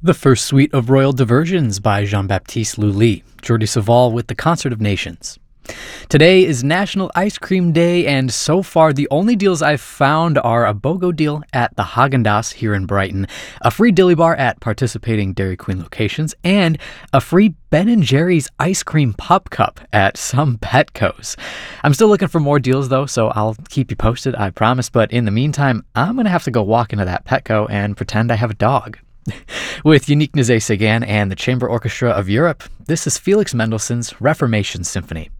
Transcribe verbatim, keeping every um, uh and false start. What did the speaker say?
The first suite of Royal Diversions by Jean-Baptiste Lully, Jordi Savall with the Concert of Nations. Today is National Ice Cream Day, and so far the only deals I've found are a BOGO deal at the Häagen-Dazs here in Brighton, a free Dilly Bar at participating Dairy Queen locations, and a free Ben and Jerry's Ice Cream Pup Cup at some Petcos. I'm still looking for more deals though, so I'll keep you posted, I promise, but in the meantime, I'm going to have to go walk into that Petco and pretend I have a dog. With Yannick Nézet-Séguin and the Chamber Orchestra of Europe, this is Felix Mendelssohn's Reformation Symphony.